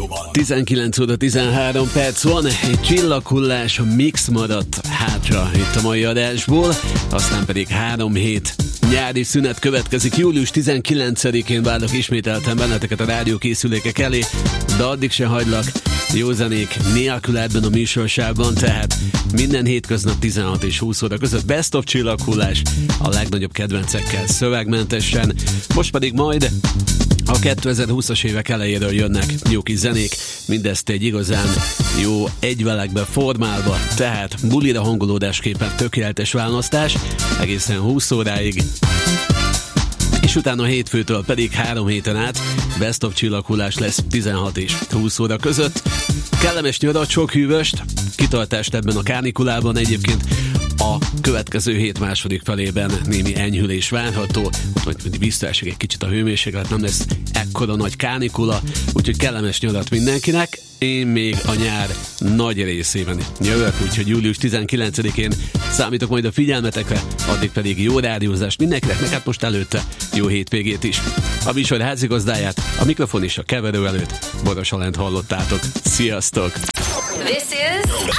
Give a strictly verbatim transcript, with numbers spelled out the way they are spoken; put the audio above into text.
tizenkilenc óra tizenhárom perc van, egy csillaghullás mix maradt hátra itt a mai adásból, aztán pedig három hét nyári szünet következik. Július tizenkilencedikén várok ismételten benneteket a rádiókészülékek elé, de addig se hagylak jó zenék nélkül ebben a műsorsában, tehát minden hétköznap tizenhat és húsz óra között Best of csillaghullás a legnagyobb kedvencekkel szövegmentesen. Most pedig majd a kétezer-húszas évek elejéről jönnek jó kis zenék, mindezt egy igazán jó egyvelegbe formálva, tehát bulira hangolódásképpen tökéletes választás, egészen húsz óráig, és utána hétfőtől pedig három héten át Best of csillaghullás lesz tizenhat és húsz óra között. Kellemes nyarat, sok hűvöst, kitartást ebben a kánikulában, egyébként a következő hét második felében némi enyhülés várható, hogy visszaesik egy kicsit a hőmérséklet, nem lesz ekkora nagy kánikula, úgyhogy kellemes nyarat mindenkinek. Én még a nyár nagy részében jövök, úgyhogy július tizenkilencedikén számítok majd a figyelmetekre, addig pedig jó rádiózást mindenkinek, meg hát most előtte jó hétvégét is. A műsor házigazdáját, a mikrofon és a keverő előtt Boros Alent hallottátok. Sziasztok! This is